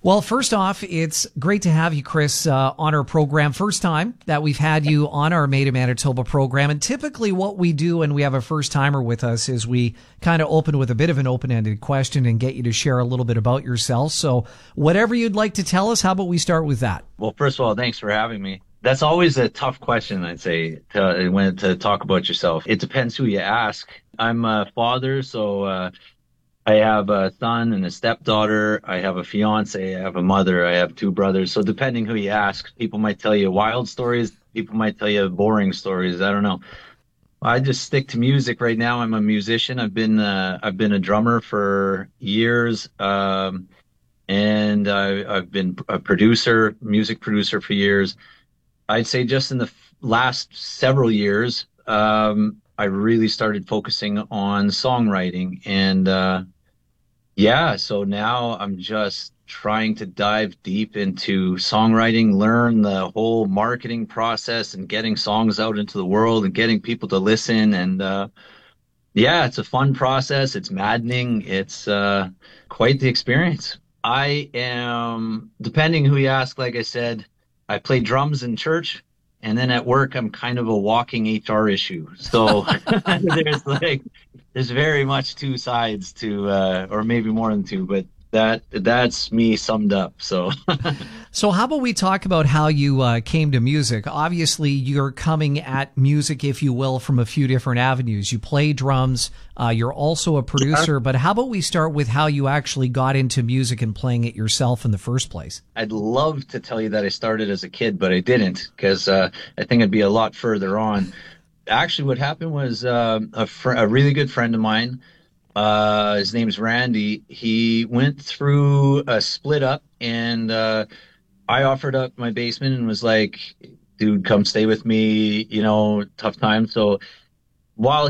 Well, first off, it's great to have you, Chris, on our program. First time that we've had you on our Made in Manitoba program. And typically what we do when we have a first timer with us is we kind of open with a bit of an open-ended question and get you to share a little bit about yourself. So whatever you'd like to tell us, how about we start with that? Well, first of all, thanks for having me. That's always a tough question, I'd say, to talk about yourself. It depends who you ask. I'm a father, so I have a son and a stepdaughter. I have a fiance. I have a mother. I have two brothers. So depending who you ask, people might tell you wild stories. People might tell you boring stories. I don't know. I just stick to music right now. I'm a musician. I've been a drummer for years. And I've been a producer, music producer for years. I'd say just in the last several years, I really started focusing on songwriting. And yeah, so now I'm just trying to dive deep into songwriting, learn the whole marketing process and getting songs out into the world and getting people to listen. And yeah, it's a fun process. It's maddening. It's quite the experience. I am, depending who you ask, like I said, I play drums in church, and then at work, I'm kind of a walking HR issue. So there's very much two sides to, or maybe more than two, but that's me summed up. So So how about we talk about how you came to music? Obviously, you're coming at music, if you will, from a few different avenues. You play drums. You're also a producer. But how about we start with how you actually got into music and playing it yourself in the first place? I'd love to tell you that I started as a kid, but I didn't because I think it'd be a lot further on. Actually, what happened was a really good friend of mine. His name's Randy. He went through a split up, and I offered up my basement and was like, "Dude, come stay with me." Tough time. So while